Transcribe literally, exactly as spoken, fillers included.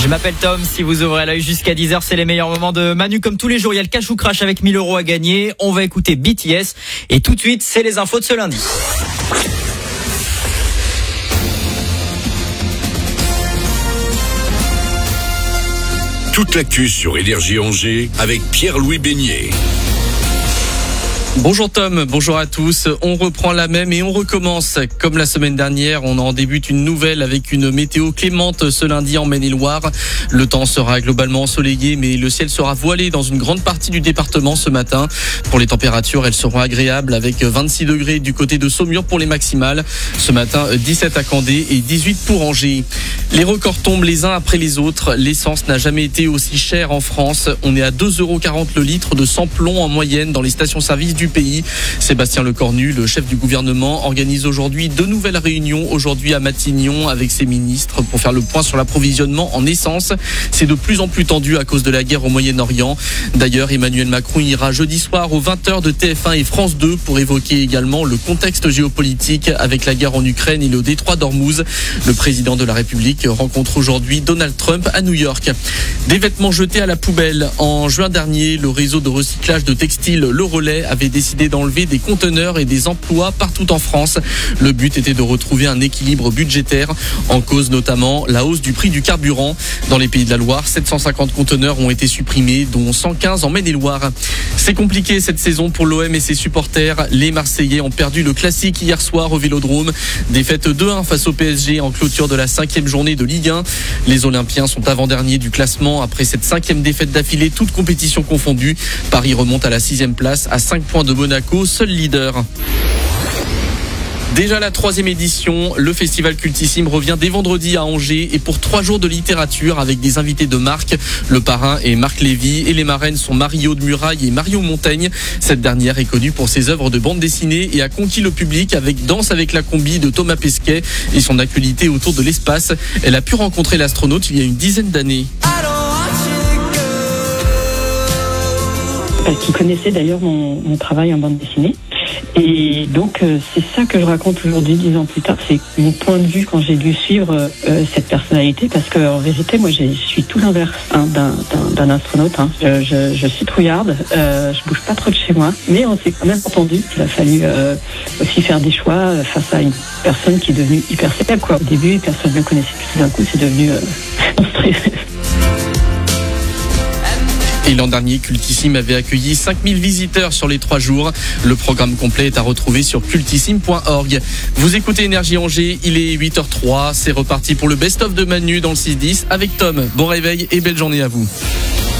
Je m'appelle Tom, si vous ouvrez l'œil jusqu'à dix heures, c'est les meilleurs moments de Manu. Comme tous les jours, il y a le cash ou crash avec mille euros à gagner. On va écouter B T S et tout de suite, c'est les infos de ce lundi. Toute l'actu sur Énergie Angers avec Pierre-Louis Beignet. Bonjour Tom, bonjour à tous. On reprend la même et on recommence. Comme la semaine dernière, on en débute une nouvelle avec une météo clémente ce lundi en Maine-et-Loire. Le temps sera globalement ensoleillé, mais le ciel sera voilé dans une grande partie du département ce matin. Pour les températures, elles seront agréables avec vingt-six degrés du côté de Saumur pour les maximales. Ce matin, dix-sept à Candé et dix-huit pour Angers. Les records tombent les uns après les autres. L'essence n'a jamais été aussi chère en France. On est à deux euros quarante le litre de sans-plomb en moyenne dans les stations-service du pays. Sébastien Lecornu, le chef du gouvernement, organise aujourd'hui deux nouvelles réunions aujourd'hui à Matignon avec ses ministres pour faire le point sur l'approvisionnement en essence. C'est de plus en plus tendu à cause de la guerre au Moyen-Orient. D'ailleurs, Emmanuel Macron ira jeudi soir aux vingt heures de T F un et France deux pour évoquer également le contexte géopolitique avec la guerre en Ukraine et le détroit d'Ormuz. Le président de la République rencontre aujourd'hui Donald Trump à New York. Des vêtements jetés à la poubelle. En juin dernier, le réseau de recyclage de textiles Le Relais avait décidé d'enlever des conteneurs et des emplois partout en France. Le but était de retrouver un équilibre budgétaire, en cause notamment la hausse du prix du carburant. Dans les Pays de la Loire, sept cent cinquante conteneurs ont été supprimés, dont cent quinze en Maine-et-Loire. C'est compliqué cette saison pour l'O M et ses supporters. Les Marseillais ont perdu le classique hier soir au Vélodrome. Défaite deux un face au P S G en clôture de la cinquième journée de Ligue un. Les Olympiens sont avant-derniers du classement après cette cinquième défaite d'affilée, toute compétition confondue. Paris remonte à la sixième place à cinq points de Monaco, seul leader. Déjà la troisième édition, le festival Cultissime revient dès vendredi à Angers et pour trois jours de littérature avec des invités de marque. Le parrain est Marc Lévy et les marraines sont Marie-Aude Muraille et Marion Montaigne. Cette dernière est connue pour ses œuvres de bande dessinée et a conquis le public avec Danse avec la combi de Thomas Pesquet et son actualité autour de l'espace. Elle a pu rencontrer l'astronaute il y a une dizaine d'années. Qui connaissait d'ailleurs mon, mon travail en bande dessinée. Et donc euh, c'est ça que je raconte aujourd'hui, dix ans plus tard, c'est mon point de vue quand j'ai dû suivre euh, cette personnalité, parce que en vérité, moi, j'ai, je suis tout l'inverse hein, d'un, d'un, d'un astronaute. Hein. Je, je, je suis trouillarde, euh, je bouge pas trop de chez moi, mais on s'est quand même entendu qu'il a fallu euh, aussi faire des choix face à une personne qui est devenue hyper célèbre. Quoi. Au début, personne ne me connaissait, puis tout d'un coup, c'est devenu euh, monstrueux. Et l'an dernier, Cultissime avait accueilli cinq mille visiteurs sur les trois jours. Le programme complet est à retrouver sur cultissime point org. Vous écoutez Énergie Angers, il est huit heures zéro trois. C'est reparti pour le best-of de Manu dans le six dix avec Tom. Bon réveil et belle journée à vous.